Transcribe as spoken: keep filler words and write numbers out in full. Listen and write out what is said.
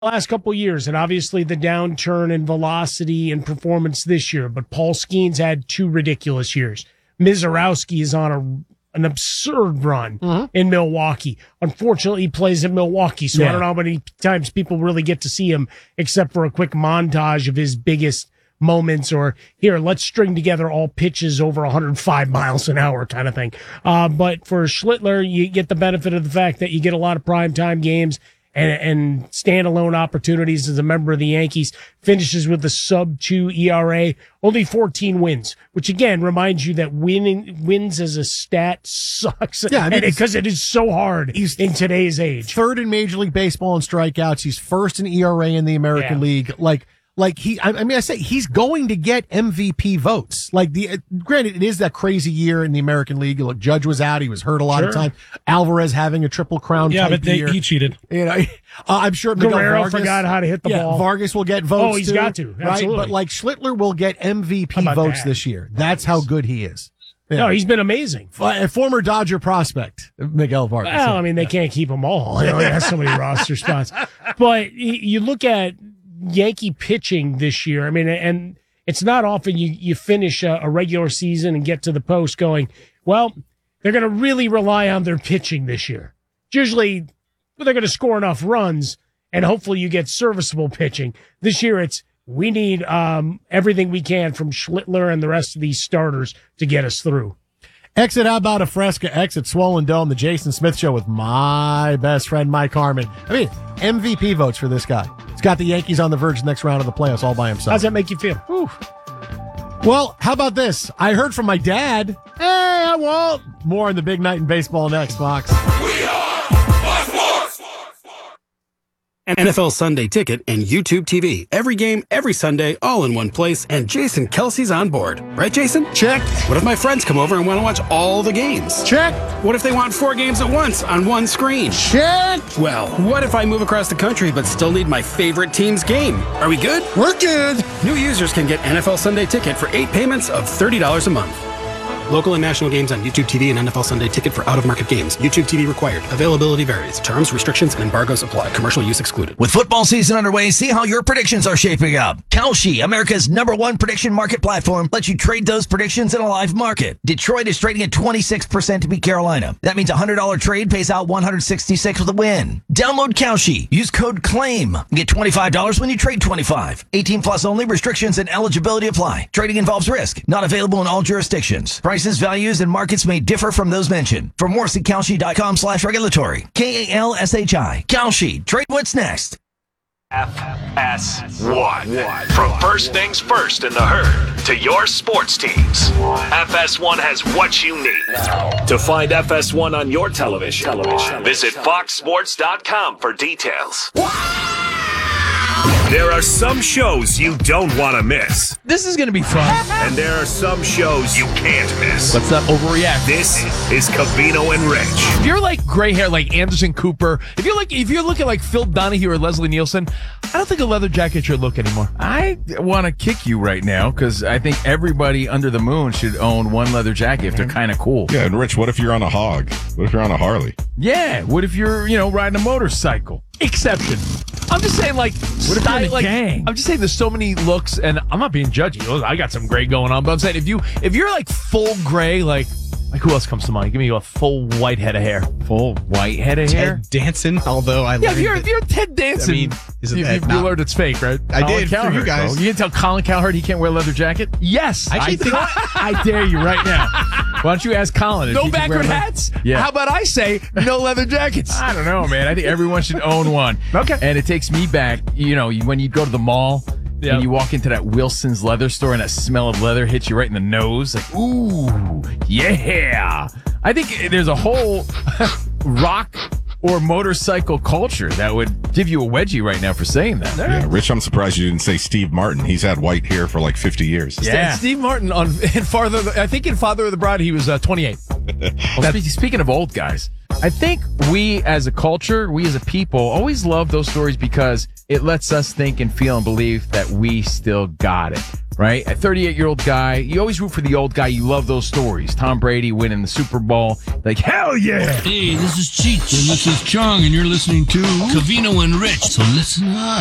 last couple of years, and obviously the downturn in velocity and performance this year, but Paul Skeens had two ridiculous years. Mizorowski is on a, an absurd run mm-hmm. in Milwaukee. Unfortunately, he plays in Milwaukee, so yeah. I don't know how many times people really get to see him except for a quick montage of his biggest moments or, here, let's string together all pitches over one hundred five miles an hour kind of thing. Uh, but for Schlittler, you get the benefit of the fact that you get a lot of primetime games and, and standalone opportunities as a member of the Yankees. Finishes with a sub two E R A, only fourteen wins, which again reminds you that winning wins as a stat sucks. Yeah, I mean, because it is so hard he's in today's age. Third in Major League Baseball in strikeouts. He's first in E R A in the American yeah. League. Like, Like he, I mean, I say he's going to get M V P votes. Like the, uh, granted, it is that crazy year in the American League. Look, Judge was out; he was hurt a lot sure. of time. Alvarez having a triple crown. Yeah, type but they, year. he cheated. You know, uh, I'm sure Miguel Guerrero Vargas, forgot how to hit the yeah, ball. Vargas will get votes. Oh, he's too, got to, right? But like Schlittler will get M V P votes that? this year. That's how good he is. Yeah. No, he's been amazing. A former Dodger prospect, Miguel Vargas. Well, I mean, they can't keep them all. He only has so many roster spots. But you look at Yankee pitching this year. I mean, and it's not often you, you finish a, a regular season and get to the post going, well, they're going to really rely on their pitching this year. It's usually they're going to score enough runs and hopefully you get serviceable pitching. This year it's, we need um, everything we can from Schlittler and the rest of these starters to get us through. Exit, how about a Fresca? Exit Swollen Dome, the Jason Smith Show with my best friend, Mike Harmon. I mean, M V P votes for this guy. He's got the Yankees on the verge of the next round of the playoffs all by himself. How's that make you feel? Whew. Well, how about this? I heard from my dad. Hey, I won't. More on the big night in baseball next, Fox. We are Fox Sports. N F L Sunday Ticket and YouTube T V. Every game, every Sunday, all in one place. And Jason Kelsey's on board. Right, Jason? Check. What if my friends come over and want to watch all the games? Check. What if they want four games at once on one screen? Check. Well, what if I move across the country but still need my favorite team's game? Are we good? We're good. New users can get N F L Sunday Ticket for eight payments of thirty dollars a month. Local and national games on YouTube T V and N F L Sunday Ticket for out-of-market games. YouTube T V required. Availability varies. Terms, restrictions, and embargoes apply. Commercial use excluded. With football season underway, see how your predictions are shaping up. Kalshi, America's number one prediction market platform, lets you trade those predictions in a live market. Detroit is trading at twenty-six percent to beat Carolina. That means a one hundred dollars trade pays out one hundred sixty-six with a win. Download Kalshi. Use code CLAIM. Get twenty-five dollars when you trade twenty-five. eighteen plus only. Restrictions and eligibility apply. Trading involves risk. Not available in all jurisdictions. Prices, values, and markets may differ from those mentioned. For more, see Kalshi.com slash regulatory. K A L S H I. Kalshi. Trade what's next. F S one. From first things first in the herd to your sports teams, F S one has what you need. To find F S one on your television, television. visit fox sports dot com for details. There are some shows you don't want to miss. This is going to be fun. And there are some shows you can't miss. Let's not overreact. This is Covino and Rich. If you're like gray hair like Anderson Cooper, if you're like if you're looking like Phil Donahue or Leslie Nielsen, I don't think a leather jacket should look anymore. I want to kick you right now because I think everybody under the moon should own one leather jacket if they're kind of cool. Yeah, and Rich, what if you're on a hog? What if you're on a Harley? Yeah, what if you're, you know, riding a motorcycle? Exception. I'm just saying, like, what if style, you're in a like, gang? I'm just saying, there's so many looks, and I'm not being judgy. I got some gray going on, but I'm saying if you if you're like full gray, like like who else comes to mind? Give me a full white head of hair. Full white head of hair. Ted Danson. Although I yeah, if you're if you're Ted Danson, I mean, is it you, you, you learned it's fake, right? I Colin did Cowherd, for you guys. Bro. You didn't tell Colin Cowherd he can't wear a leather jacket? Yes, I, I, think I dare you right now. Why don't you ask Colin? if No he can wear backward leather- hats? Yeah. How about I say no leather jackets? I don't know, man. I think everyone should own one. Okay. And it takes me back, you know, when you go to the mall Yep. and you walk into that Wilson's leather store and that smell of leather hits you right in the nose. Like, ooh, yeah. I think there's a whole rock or motorcycle culture that would give you a wedgie right now for saying that. Yeah, Rich, I'm surprised you didn't say Steve Martin. He's had white hair for like fifty years. Yeah. Steve Martin on in Father. I think in Father of the Bride he was uh, twenty-eight. Well, spe- speaking of old guys, I think we as a culture, we as a people, always love those stories because it lets us think and feel and believe that we still got it. right? A thirty-eight-year-old guy. You always root for the old guy. You love those stories. Tom Brady winning the Super Bowl. Like, hell yeah! Hey, this is Cheech. And this is Chong, and you're listening to Covino and Rich. So listen up.